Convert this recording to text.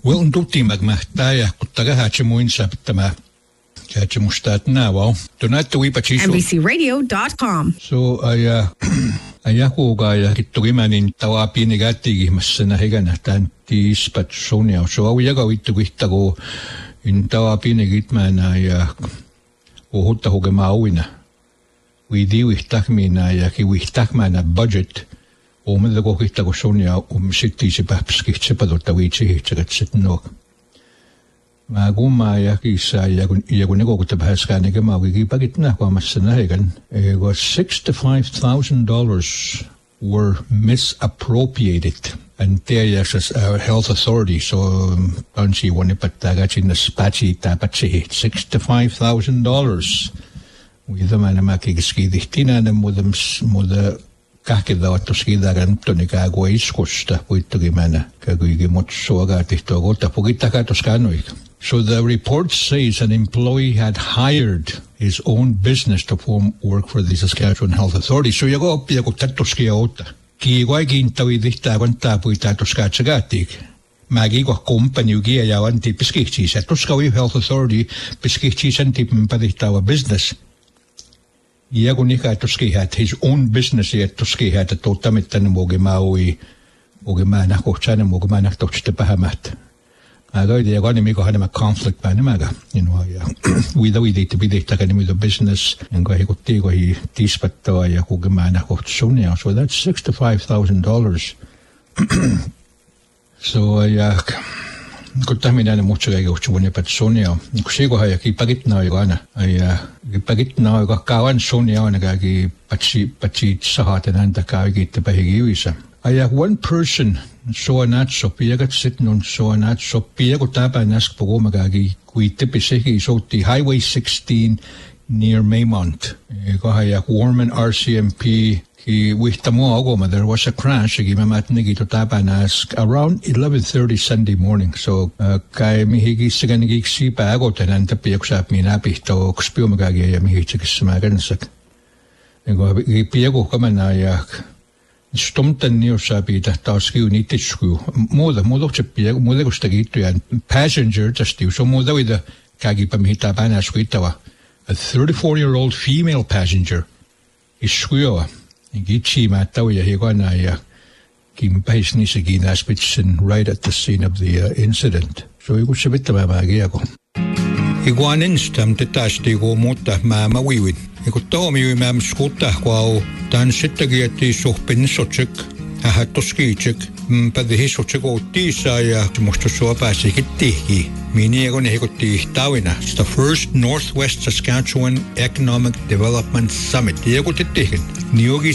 Well, tutti magmahtaja, kuttagahache muinsa pitama. Kache mustat na wow. Tonight we pachiso. NBCRadio.com. So ayaku gaya kitugimanin tawapi negati masana hegana tanti spatsonia. So awiyaga witugittago in tawapi negitman ay uhutta hugemawina. Widi wihtakmina ya ki wihtakmana budget. Omedego kittago sonia sitti se papskitse padottaviitsi hitsagatsetnok. Maguma yakisa yagunego kutabhaskane gemawigi pagitna kwamassanahegan. It was $65,000 were misappropriated. And there is our health authority, so don't see one patagachin spachi tapachi $65,000. With the manamakiski dictina and mother Kakida to ski that and Tonica is costa with the Gimana, Kaguigi Motsoagati to go to Pugitaka to Scanoik. So the report says an employee had hired his own business to perform work for the Saskatchewan Health Authority. So you go up, you go to Skiota. Kiwagin Tawidita, one tapuita to Skatchagatik. Maggie got company, you gear yawan tip Piskichis at Tuskawi Health Authority, Piskichis and tip Paditawa business. Yagunika Tuski had his own business yet Tuski had a totamitan Mogimawi, Mogimana, Kochana, Mogimana, Toch the Bahamat. I go there, going to make a conflict by Namaga. You know, we need to be taken with the business and go to take a Tispato, Yakugamana, Kochunia. So that's $65,000. So I Kutamina Mochago Chunia Patsonia, Kusego Hayaki Pagit now, Iguana. I Pagit now got Kawan Sonia and Gagi Pachi Sahat and Antakagi to Bahigivisa. I have one person, so not so Piagat sitting on so not so Piagotapa and ask for Omagagi, qui Tipiseki, so the Highway 16 near Maymont. Gohayak Warman RCMP. With Tamoagoma, there was a crash. Gimamatnigi to Tapanas around 11:30 Sunday morning. So, Kai Mihigi Siganigi Sipa Agotan and Tapiaksap Minapi to Xpiomagagi Mihichikismagansak. And go Piago Kamanayak. Stumten near Sabi that Taski Nitishku. Moda Modochapia, Modegostagito and passenger just you. So Moda with the Kagipamita Banasquitawa. A 34-year-old female passenger is Squioa. Gichi Matawaya Higanaya Kim Paisnisagi Naspitsin right at the scene of the incident. So it was a bit of a magiago. Iguan instam tetasti go mota mama wiwin. Ikutomi mam skuta wow dan sitageti sohpin sochik. Ahatoskichik. Padihisochiko tisaya Mostosoa Pasikiti. Miniagon Hikoti Tawina. It's the first Northwest Saskatchewan Economic Development Summit. Diego Titikin. Niogi